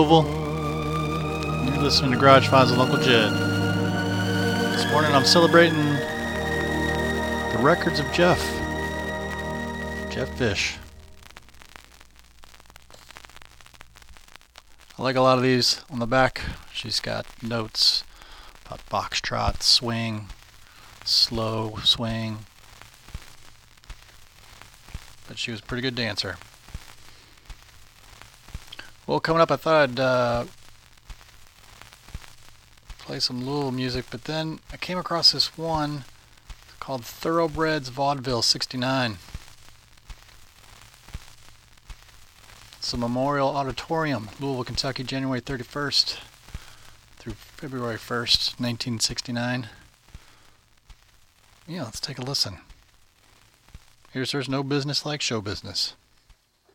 Louisville. You're listening to Garage Files with Uncle Jed. This morning I'm celebrating the records of Jeff Fish. I like a lot of these. On the back, she's got notes about foxtrot, swing, slow swing. But she was a pretty good dancer. Well, coming up, I thought I'd play some Louisville music, but then I came across this one called Thoroughbreds Vaudeville 69. It's a Memorial Auditorium, Louisville, Kentucky, January 31st through February 1st, 1969. Yeah, let's take a listen. Here's There's No Business Like Show Business.